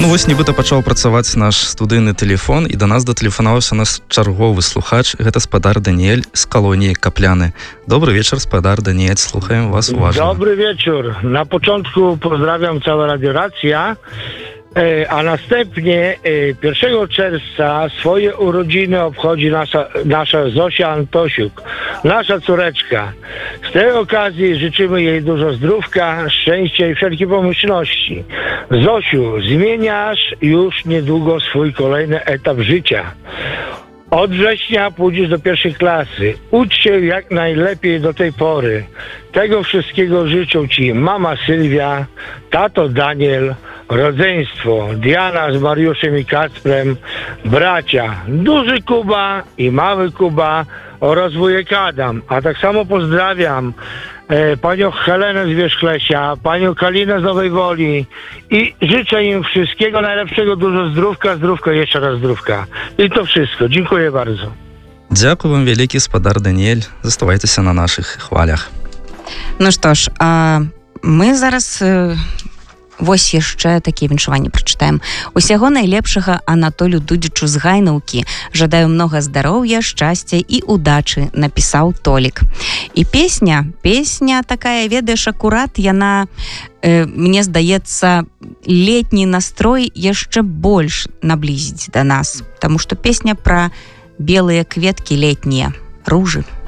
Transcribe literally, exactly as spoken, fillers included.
Ну вось нібыта пачаў працаваць наш студыйны тэлефон, і да нас датэлефанаваўся наш чарговы слухач, гэта спадар Даніэль з калоніі Капляны. Добрый вечер, спадар Даніэль, слухаем вас уважно. Dobry wieczór. Na początku pozdrawiam cała radioracja, a następnie pierwszego czerwca swoje urodziny obchodzi nasza, nasza Zosia Antosiuk, nasza córeczka. Z tej okazji życzymy jej dużo zdrówka, szczęścia i wszelkiej pomyślności. Zosiu, zmieniasz już niedługo swój kolejny etap życia. Od września pójdziesz do pierwszej klasy. Ucz się jak najlepiej do tej pory. Tego wszystkiego życzą ci mama Sylwia, tato Daniel, rodzeństwo Diana z Mariuszem i Kacprem, bracia duży Kuba i mały Kuba oraz wujek Adam. A tak samo pozdrawiam e, panią Helenę z Wierzchlesia, panią Kalinę z Nowej Woli i życzę im wszystkiego najlepszego, dużo zdrówka, zdrówka, jeszcze raz zdrówka. I to wszystko. Dziękuję bardzo. Дзякую вам вялікі, спадар Даніэль. Заставайцеся на наших хвалях. Ну што ж, а мы зараз э, вось яшчэ такія віншаванні прачытаем. Усяго найлепшага Анатолю Дудзічу з Гайнаўкі. Жадаю многа здароўя, шчасця і удачы, напісаў Толік. І песня, песня такая, ведаеш, акурат, яна, э, мне здаецца, летні настрой яшчэ больш наблізіць да нас, таму што песня пра белыя кветкі летнія, ружы.